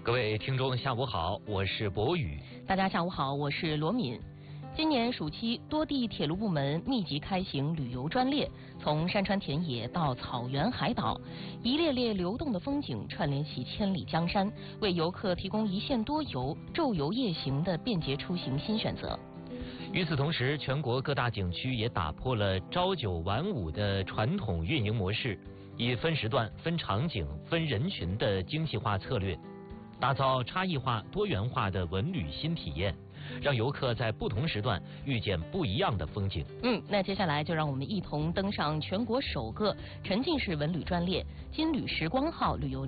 各位听众，下午好，我是博宇。 大家下午好，我是罗敏。今年暑期，多地铁路部门密集开行旅游专列，从山川田野到草原海岛，一列列流动的风景串联起千里江山，为游客提供一线多游、昼游夜行的便捷出行新选择。 与此同时，全国各大景区也打破了朝九晚五的传统运营模式，以分时段、分场景、分人群的精细化策略，打造差异化、多元化的文旅新体验，让游客在不同时段遇见不一样的风景。 那接下来就让我们一同登上全国首个沉浸式文旅专列金旅时光号旅游。